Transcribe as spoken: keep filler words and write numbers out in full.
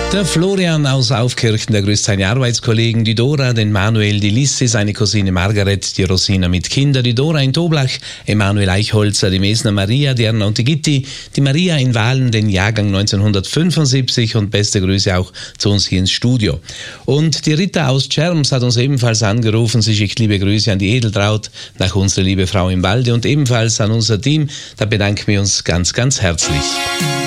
Der Florian aus Aufkirchen, der grüßt seine Arbeitskollegen, die Dora, den Manuel, die Lisse, seine Cousine Margaret, die Rosina mit Kindern, die Dora in Toblach, Emanuel Eichholzer, die Mesner Maria, die Erna und die Gitti, die Maria in Wahlen, den Jahrgang neunzehnhundertfünfundsiebzig und beste Grüße auch zu uns hier ins Studio. Und die Rita aus Tscherms hat uns ebenfalls angerufen, sie schickt liebe Grüße an die Edeltraut, nach unserer liebe Frau im Walde und ebenfalls an unser Team, da bedanken wir uns ganz, ganz herzlich.